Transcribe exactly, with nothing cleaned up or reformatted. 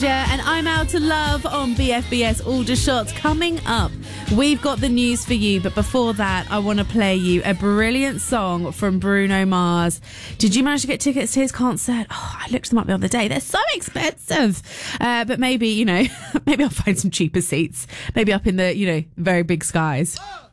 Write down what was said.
Yeah, and I'm Out to Love on B F B S Aldershot. Coming up, we've got the news for you, but before that, I want to play you a brilliant song from Bruno Mars. Did you manage to get tickets to his concert? Oh, I looked them up the other day. They're so expensive. Uh, but maybe, you know, maybe I'll find some cheaper seats. Maybe up in the, you know, very big skies.